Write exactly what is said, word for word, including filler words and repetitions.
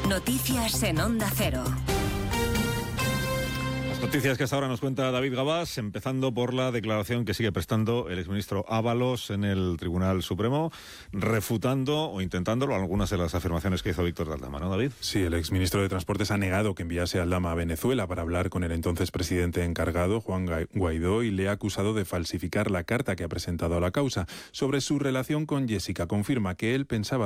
Noticias en Onda Cero. Noticias que hasta ahora nos cuenta David Gabás, empezando por la declaración que sigue prestando el exministro Ábalos en el Tribunal Supremo, refutando o intentándolo algunas de las afirmaciones que hizo Víctor de Aldama, ¿no, David? Sí, el exministro de Transportes ha negado que enviase a Aldama a Venezuela para hablar con el entonces presidente encargado, Juan Guaidó, y le ha acusado de falsificar la carta que ha presentado a la causa. Sobre su relación con Jessica, confirma que él pensaba